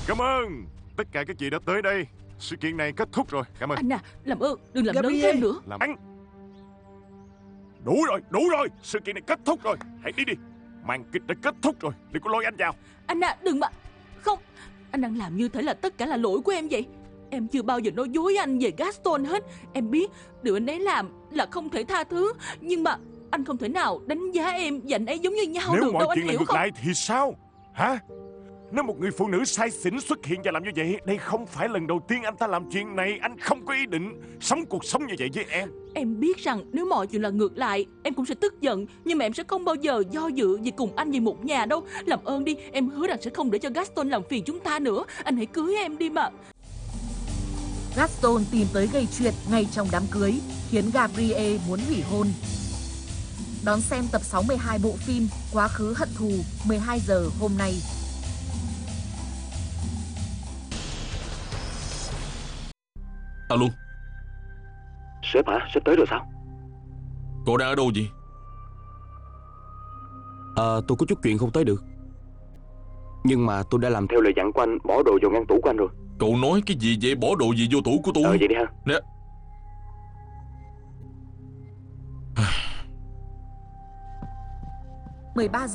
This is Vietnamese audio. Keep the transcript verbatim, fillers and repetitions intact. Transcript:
Cảm ơn. Tất cả các chị đã tới đây. Sự kiện này kết thúc rồi. Cảm ơn. Anh à, làm ơn đừng làm lớn Gabriel. thêm nữa. Làm ăn. Đủ rồi, đủ rồi. Sự kiện này kết thúc rồi. Hãy đi đi. Màn kịch đã kết thúc rồi. Đừng có lôi anh vào. Anh à, đừng mà. Không, anh đang làm như thế là tất cả là lỗi của em vậy. Em chưa bao giờ nói dối anh về Gaston hết. Em biết điều anh ấy làm là không thể tha thứ. Nhưng mà anh không thể nào đánh giá em và anh ấy giống như nhau Nếu được mọi đâu, anh chuyện là hiểu ngược không? lại thì sao? Hả? Nếu một người phụ nữ say xỉn xuất hiện và làm như vậy, đây không phải lần đầu tiên anh ta làm chuyện này. Anh không có ý định sống cuộc sống như vậy với em. Em biết rằng nếu mọi chuyện là ngược lại, em cũng sẽ tức giận. Nhưng mà em sẽ không bao giờ do dự vì cùng anh về một nhà đâu. Làm ơn đi, em hứa rằng sẽ không để cho Gaston làm phiền chúng ta nữa. Anh hãy cưới em đi mà. Gaston tìm tới gây chuyện ngay trong đám cưới, khiến Gabriel muốn hủy hôn. Đón xem tập sáu mươi hai bộ phim Quá khứ hận thù mười hai giờ hôm nay. Alo. Sếp hả? Sếp tới rồi sao? Cậu đang ở đâu vậy? Ờ, tôi có chút chuyện không tới được. Nhưng mà tôi đã làm theo lời dặn của anh, bỏ đồ vào ngăn tủ của anh rồi. Cậu nói cái gì vậy? Bỏ đồ gì vô tủ của tôi? Ờ, vậy đi ha. Nè. mười ba giờ